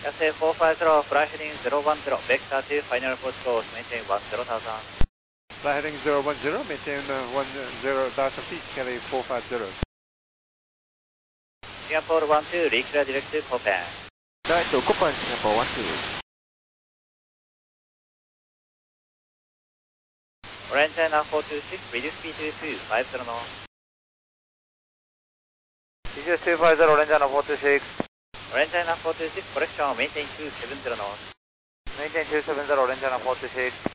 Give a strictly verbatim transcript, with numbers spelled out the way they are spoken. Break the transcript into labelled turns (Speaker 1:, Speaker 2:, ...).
Speaker 1: S A four five zero, fly heading zero one zero, vector to final approach course, maintain one zero thousand.
Speaker 2: Fly heading zero one zero, maintain uh, one zero thousand feet, Kelly four five zero.
Speaker 1: Singapore one two, reclear direct to Copan.
Speaker 3: Direct to Copan, Singapore one two.
Speaker 1: Orange China four two six, reduce speed to two five zero knots.
Speaker 4: reduce two five zero, Orange China four two six.
Speaker 1: Orange China four two six, correction, maintain two seven zero knots.
Speaker 4: Maintain two seven zero, Orange China four two six.